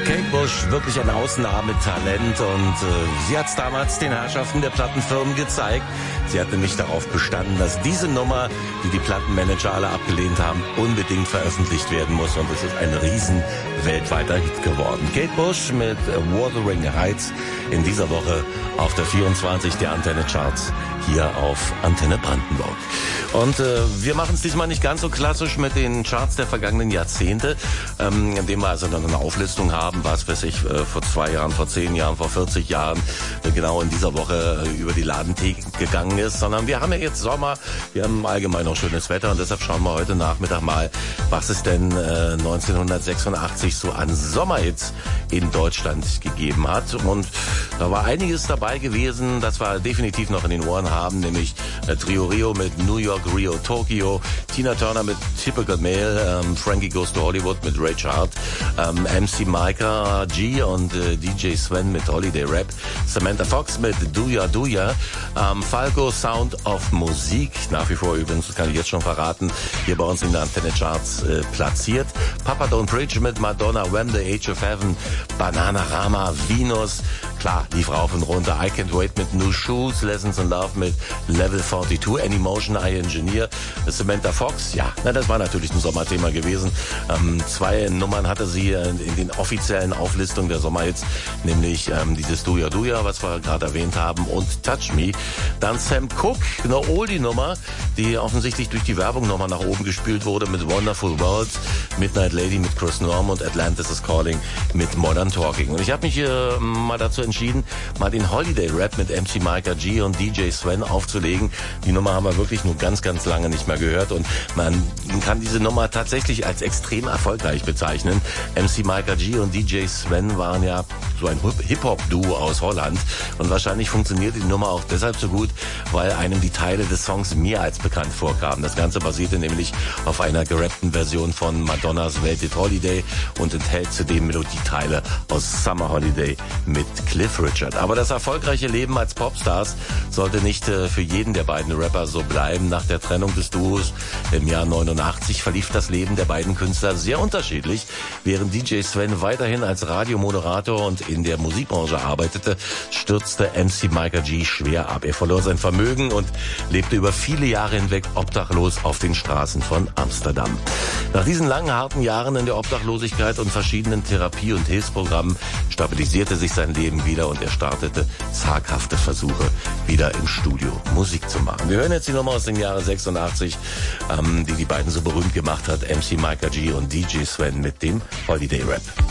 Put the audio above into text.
Kate Bush, wirklich ein Ausnahmetalent und sie hat es damals den Herrschaften der Plattenfirmen gezeigt. Sie hat nämlich darauf bestanden, dass diese Nummer, die die Plattenmanager alle abgelehnt haben, unbedingt veröffentlicht werden muss und es ist ein riesen weltweiter Hit geworden. Kate Bush mit Wuthering Heights in dieser Woche auf der 24 der Antenne Charts hier auf Antenne Brandenburg. Und wir machen es diesmal nicht ganz so klassisch mit den Charts der vergangenen Jahrzehnte, indem wir also dann eine Auflistung haben, was weiß ich, vor 2 Jahren, vor 10 Jahren, vor 40 Jahren genau in dieser Woche über die Ladentheke gegangen ist, sondern wir haben ja jetzt Sommer, wir haben allgemein auch schönes Wetter und deshalb schauen wir heute Nachmittag mal, was es denn 1986 so an Sommerhits in Deutschland gegeben hat. Und da war einiges dabei gewesen, das wir definitiv noch in den Ohren haben, nämlich Trio Rio mit New York, Rio, Tokyo, Tina Turner mit Typical Male, Frankie Goes to Hollywood mit Ray Charles, MC Micah G und DJ Sven mit Holiday Rap, Samantha Fox mit Do Ya Do Ya, Falco Sound of Musik, nach wie vor übrigens, das kann ich jetzt schon verraten, hier bei uns in der Antenne Charts platziert, Papa Don't Preach mit Madonna, When the Age of Heaven, Bananarama, Venus, klar, lief rauf und runter, I Can't Wait mit New Shoes, Lessons in Love mit Level 42, Anymotion, I Engineer, Samantha Fox, ja, na, das war natürlich ein Sommerthema gewesen. 2 Nummern hatte sie in den offiziellen Auflistungen der Sommerhits, nämlich dieses Do Ya Do Ya, was wir gerade erwähnt haben, und Touch Me. Dann Sam Cooke, eine Oldie-Nummer, die offensichtlich durch die Werbung nochmal nach oben gespült wurde mit Wonderful Worlds, Midnight Lady mit Chris Norm und Atlantis is Calling mit Modern Talking. Und ich habe mich mal dazu entschieden, mal den Holiday Rap mit MC Micah G und DJ Sven aufzulegen. Die Nummer haben wir wirklich nur ganz, ganz lange nicht mehr gehört und man kann diese Nummer tatsächlich als extrem erfolgreich bezeichnen. MC Micah G und DJ Sven waren ja so ein Hip-Hop-Duo aus Holland und wahrscheinlich funktionierte die Nummer auch deshalb so gut, weil einem die Teile des Songs mehr als bekannt vorkamen. Das Ganze basierte nämlich auf einer gerappten Version von Madonnas Welthit Holiday und enthält zudem Melodieteile aus Summer Holiday mit Cliff Richard. Aber das erfolgreiche Leben als Popstars sollte nicht für jeden der beiden Rapper so bleiben. Nach der Trennung des Duos im Jahr 89 verlief das Leben der beiden Künstler sehr unterschiedlich. Während DJ Sven weiterhin als Radiomoderator und in der Musikbranche arbeitete, stürzte MC Micah G schwer ab. Er verlor sein Vermögen und lebte über viele Jahre hinweg obdachlos auf den Straßen von Amsterdam. Nach diesen langen, harten Jahren in der Obdachlosigkeit und verschiedenen Therapie- und Hilfsprogrammen stabilisierte sich sein Leben wieder und er startete zaghafte Versuche, wieder im Studio Musik zu machen. Wir hören jetzt die Nummer aus dem Jahre 86, die beiden so berühmt gemacht hat, MC Micah G und DJ Sven mit dem Holiday Rap.